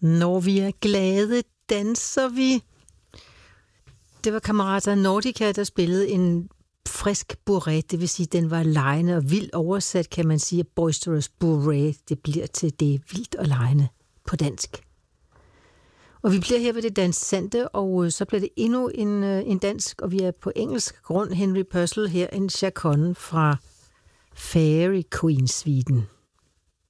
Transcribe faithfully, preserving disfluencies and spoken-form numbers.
Når vi er glade, danser vi. Det var Camerata Nordica, der spillede en frisk bourrée, det vil sige, den var legende og vildt oversat, kan man sige, boisterous bourrée, det bliver til det vildt og legende på dansk. Og vi bliver her ved det dansante, og så bliver det endnu en, en dansk, og vi er på engelsk grund. Henry Purcell her, en chaconne fra Fairy Queen-suiten.